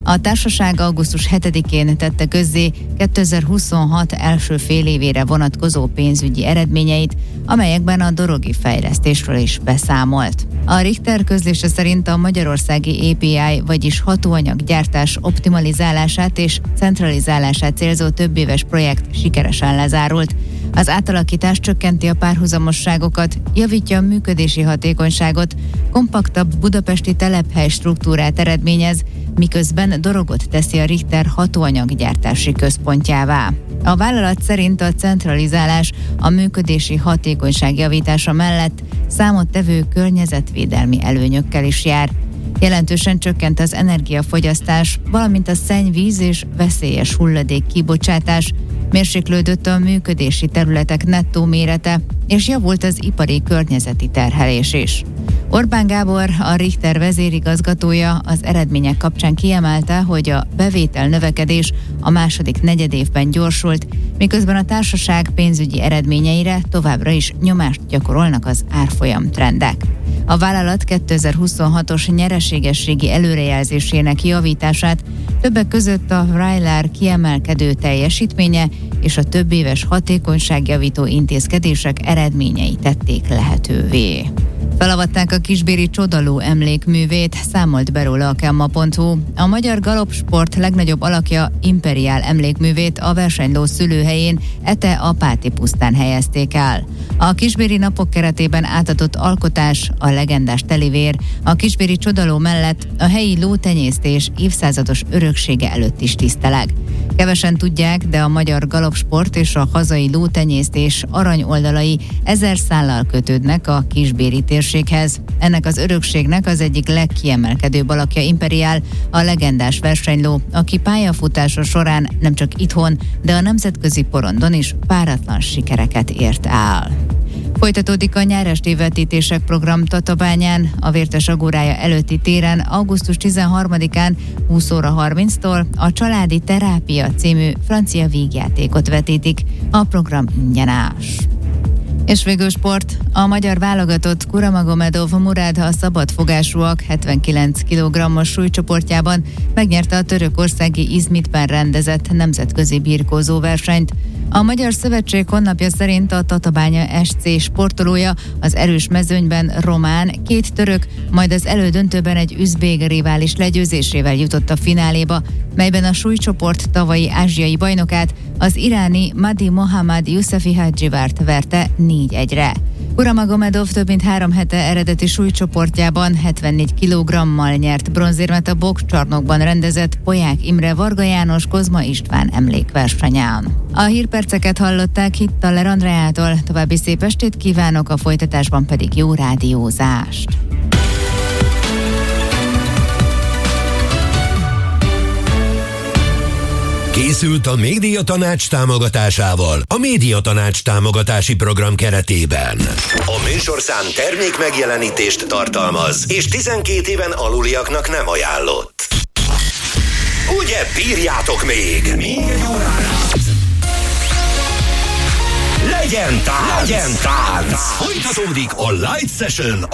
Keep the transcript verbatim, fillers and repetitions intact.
A társaság augusztus hetedikén tette közzé kétezer-huszonhat első fél évére vonatkozó pénzügyi eredményeit, amelyekben a dorogi fejlesztésről is beszámolt. A Richter közlése szerint a magyarországi á pé i, vagyis hatóanyaggyártás optimalizálását és centralizálását célzó többéves projekt sikeresen lezárult. Az átalakítás csökkenti a párhuzamosságokat, javítja a működési hatékonyságot, kompaktabb budapesti telephely struktúrát eredményez, miközben Dorogot teszi a Richter hatóanyaggyártási központjává. A vállalat szerint a centralizálás a működési hatékonyság javítása mellett számottevő környezetvédelmi előnyökkel is jár. Jelentősen csökkent az energiafogyasztás, valamint a szennyvíz és veszélyes hulladék kibocsátás, mérséklődött a működési területek nettó mérete, és javult az ipari környezeti terhelés is. Orbán Gábor, a Richter vezérigazgatója az eredmények kapcsán kiemelte, hogy a bevétel növekedés a második negyedévben gyorsult, miközben a társaság pénzügyi eredményeire továbbra is nyomást gyakorolnak az árfolyam trendek. A vállalat kétezer-huszonhatos nyereségességi előrejelzésének javítását többek között a Vraylar kiemelkedő teljesítménye és a többéves hatékonyságjavító intézkedések eredményei tették lehetővé. Felavatták a kisbéri Csodaló emlékművét, számolt be róla a kemma pont hu. A magyar galopsport legnagyobb alakja Imperiál emlékművét a versenyló szülőhelyén, Ete a Páti pusztán helyezték el. A kisbéri napok keretében átadott alkotás, a legendás telivér, a kisbéri Csodaló mellett a helyi lótenyésztés évszázados öröksége előtt is tiszteleg. Kevesen tudják, de a magyar galopsport és a hazai lótenyésztés aranyoldalai ezer szállal kötődnek a kisbéri térséghez. Ennek az örökségnek az egyik legkiemelkedőbb alakja Imperiál, a legendás versenyló, aki pályafutása során nem csak itthon, de a nemzetközi porondon is páratlan sikereket ért el. Folytatódik a nyáresti vetítések program Tatabányán, a Vértes Agórája előtti téren augusztus tizenharmadikán húsz óra harminctól a Családi Terápia című francia vígjátékot vetítik. A program ingyenes. És végül sport. A magyar válogatott Kuramagomedov Murad a szabadfogásúak hetvenkilenc kilogrammos súlycsoportjában megnyerte a törökországi Izmitben rendezett nemzetközi birkózó versenyt. A Magyar Szövetség honlapja szerint a Tatabánya es cé sportolója az erős mezőnyben román, két török, majd az elődöntőben egy üzbég rivális legyőzésével jutott a fináléba, melyben a súlycsoport tavalyi ázsiai bajnokát, az iráni Madi Mohammad Yousefi Hadzsivárt verte négy egyre. Kuramagomedov több mint három hete eredeti súlycsoportjában hetvennégy kilogrammal nyert bronzérmet a boxcsarnokban rendezett Polyák Imre Varga János Kozma István emlékversenyen. A hírperceket hallották Hittaler Andreától, további szép estét kívánok, a folytatásban pedig jó rádiózást! Készült a Médiatanács támogatásával a Médiatanács támogatási program keretében. A műsorszám termék megjelenítést tartalmaz, és tizenkét éven aluliaknak nem ajánlott. Ugye bírjátok még? Még egy órára. Legyen tánc! Legyen tánc! Folytatódik a Light Session